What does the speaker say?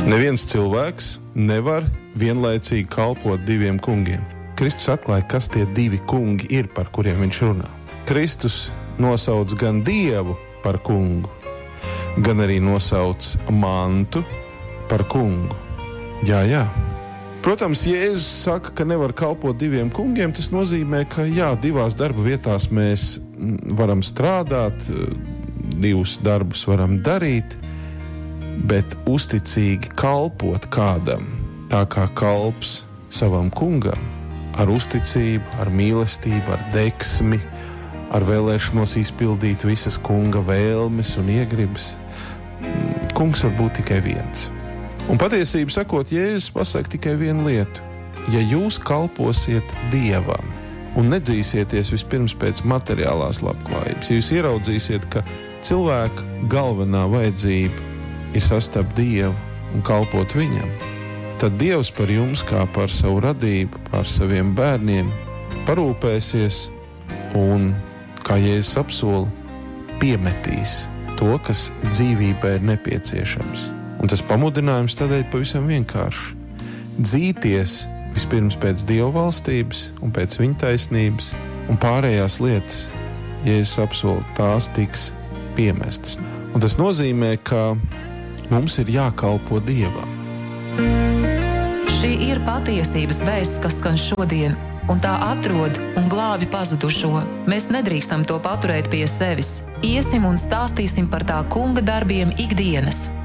Neviens cilvēks nevar vienlaicīgi kalpot diviem kungiem. Kristus atklāja, kas tie divi kungi ir, par kuriem viņš runā. Kristus nosauc gan Dievu par kungu, gan arī nosauc mantu par kungu. Jā. Protams, Jēzus saka, ka nevar kalpot diviem kungiem. Tas nozīmē, ka divās darba vietās mēs varam strādāt, divus darbus varam darīt, bet uzticīgi kalpot kādam, tā kā kalps savam kungam, ar uzticību, ar mīlestību, ar deksmi, ar vēlēšanos izpildīt visas kunga vēlmes un iegribas. Kungs var būt tikai viens. Un patiesību sakot, Jēzus pasaka tikai vienu lietu. Ja jūs kalposiet Dievam un nedzīsieties vispirms pēc materiālās labklājības, ja jūs ieraudzīsiet, ka cilvēka galvenā vajadzība ir sastapt Dievu un kalpot Viņam, tad Dievs par jums, kā par savu radību, par saviem bērniem, parūpēsies un, kā Jēzus apsola, piemetīs to, kas dzīvībai ir nepieciešams. Un tas pamudinājums tādēļ pavisam vienkārši. Dzīties vispirms pēc Dieva valstības un pēc Viņa taisnības, un pārējās lietas, Jēzus apsola, tās tiks piemestas. Un tas nozīmē, ka mums ir jākalpo Dievam. Šī ir patiesības vēsts, kas skan šodien, un tā atrod un glābi pazudušo. Mēs nedrīkstam to paturēt pie sevis. Iesim un stāstīsim par tā kunga darbiem ikdienas.